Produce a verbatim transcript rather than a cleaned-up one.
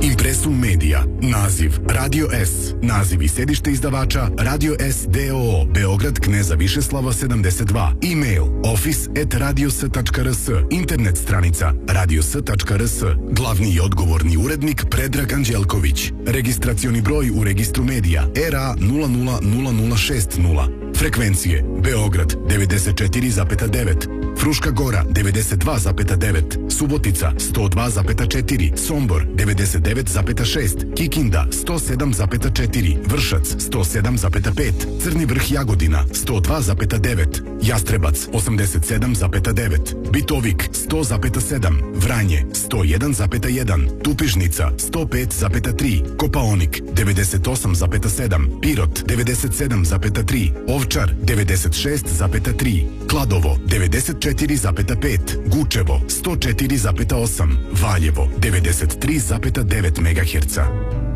Impresum Medija. Naziv Radio S. Naziv i sedište izdavača Radio S D O O Beograd Kneza Višeslava sedamdeset dva. E-mail office at radios tačka r s. Internet stranica radios tačka r s. Glavni i odgovorni urednik Predrag Anđelković. Registracioni broj u registru medija R A nula nula nula nula šest nula. Frekvencije Beograd devedeset četiri zarez devet, Fruška Gora devedeset dva zarez devet, Subotica sto dva zarez četiri, Sombor devedeset devet zarez šest, Kikinda sto sedam zarez četiri, Vršac sto sedam zarez pet, Crni Vrh Jagodina sto dva zarez devet, Jastrebac osamdeset sedam zarez devet, Bitovik sto zarez sedam, Vranje sto jedan zarez jedan, Tupižnica sto pet zarez tri, Kopaonik devedeset osam zarez sedam, Pirot devedeset sedam zarez tri, Ovčar devedeset šest zarez tri, Kladovo devedeset četiri zarez pet, Gučevo sto četiri zarez osam, Valjevo devedeset tri zarez devet megaherca.